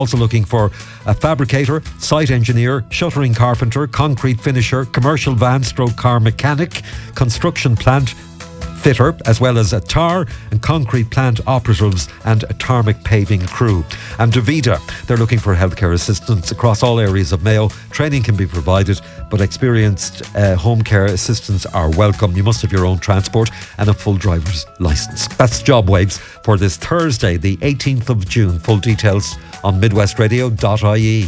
Also looking for a fabricator, site engineer, shuttering carpenter, concrete finisher, commercial van stroke car mechanic, construction plant fitter, as well as a tar and concrete plant operatives and a tarmac paving crew. And Davida, they're looking for healthcare assistants across all areas of Mayo. Training can be provided, but experienced home care assistants are welcome. You must have your own transport and a full driver's licence. That's Job Waves for this Thursday, the 18th of June. Full details on midwestradio.ie.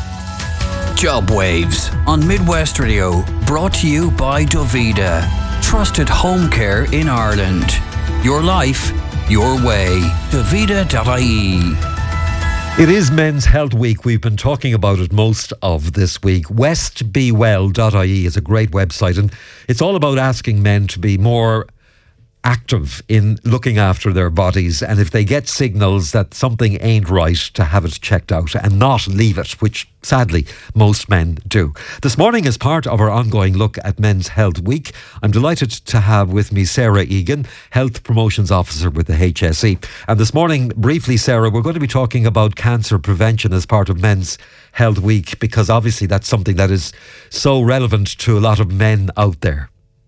Job Waves on Midwest Radio, brought to you by Davida. Trusted home care in Ireland. Your life, your way. Davida.ie. It is Men's Health Week. We've been talking about it most of this week. westbewell.ie is a great website, and it's all about asking men to be more active in looking after their bodies, and if they get signals that something ain't right, to have it checked out and not leave it, which sadly most men do. This morning, as part of our ongoing look at Men's Health Week, I'm delighted to have with me Sarah Egan, Health Promotions Officer with the HSE. And this morning, briefly, Sarah, we're going to be talking about cancer prevention as part of Men's Health Week, because obviously that's something that is so relevant to a lot of men out there.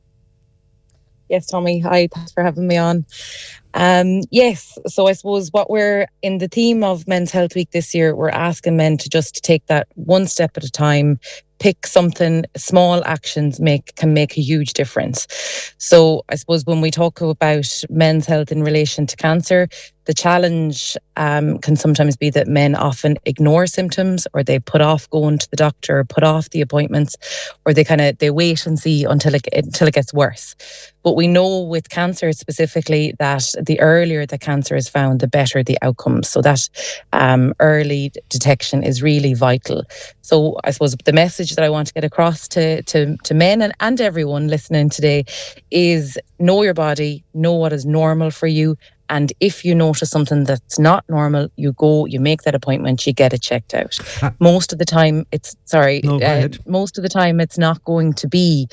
Yes, Tommy. Hi, thanks for having me on. Yes, so I suppose what we're in the theme of Men's Health Week this year, we're asking men to just take that one step at a time, pick something, small actions can make a huge difference. So I suppose when we talk about men's health in relation to cancer, the challenge can sometimes be that men often ignore symptoms, or they put off going to the doctor, or put off the appointments, or they wait and see until it gets worse. But we know with cancer specifically that the earlier the cancer is found, the better the outcomes. So that early detection is really vital. So I suppose the message that I want to get across to men and everyone listening today is know your body, know what is normal for you. And if you notice something that's not normal, you make that appointment, you get it checked out. Most of the time, most of the time it's not going to be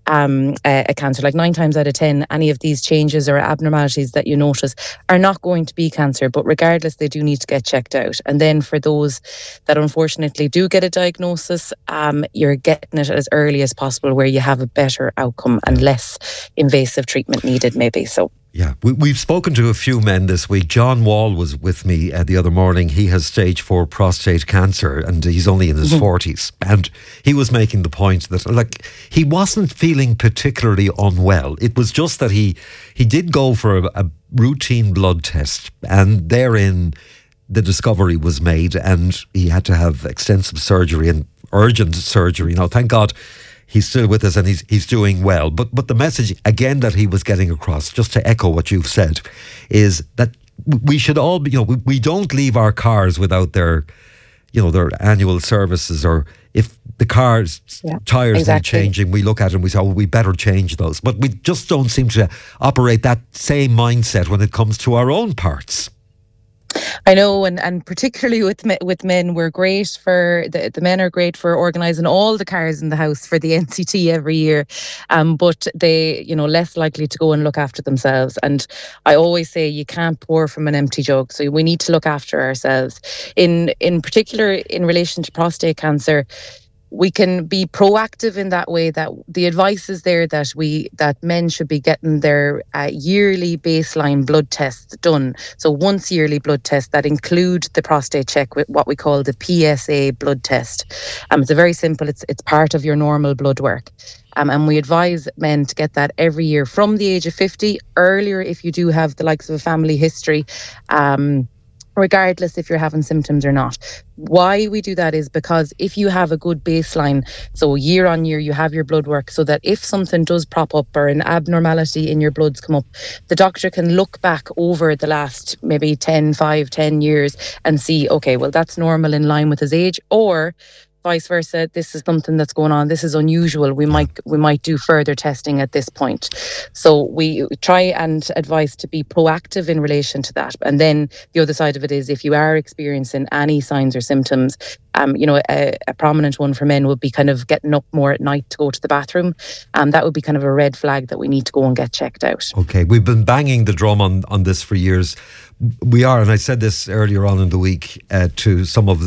a cancer. Like 9 times out of 10, any of these changes or abnormalities that you notice are not going to be cancer. But regardless, they do need to get checked out. And then for those that unfortunately do get a diagnosis, you're getting it as early as possible, where you have a better outcome and less invasive treatment needed, maybe. So. Yeah, we've spoken to a few men this week. John Wall was with me the other morning. He has stage 4 prostate cancer, and he's only in his 40s. And he was making the point that, he wasn't feeling particularly unwell. It was just that he did go for a routine blood test, and therein the discovery was made, and he had to have extensive surgery and urgent surgery. Now, thank God, he's still with us and he's doing well. But the message, again, that he was getting across, just to echo what you've said, is that we should all be, we don't leave our cars without their annual services, or if the car's tyres need changing, we look at it and we say, we better change those. But we just don't seem to operate that same mindset when it comes to our own parts. I know, and particularly with men, we're great for the men are great for organising all the cars in the house for the NCT every year, but they, less likely to go and look after themselves. And I always say you can't pour from an empty jug, so we need to look after ourselves. In particular, in relation to prostate cancer, we can be proactive in that way, that the advice is there that men should be getting their yearly baseline blood tests done. So once yearly blood tests that include the prostate check with what we call the PSA blood test. It's a very simple, it's part of your normal blood work. And we advise men to get that every year from the age of 50, earlier if you do have the likes of a family history, regardless if you're having symptoms or not. Why we do that is because if you have a good baseline, so year on year you have your blood work, so that if something does prop up or an abnormality in your bloods come up, the doctor can look back over the last maybe 10 years and see, okay, well, that's normal in line with his age, or vice versa, this is something that's going on, this is unusual, we might do further testing at this point. So we try and advise to be proactive in relation to that. And then the other side of it is, if you are experiencing any signs or symptoms, a prominent one for men would be kind of getting up more at night to go to the bathroom. That would be kind of a red flag that we need to go and get checked out. Okay, we've been banging the drum on this for years. We are, and I said this earlier on in the week to some of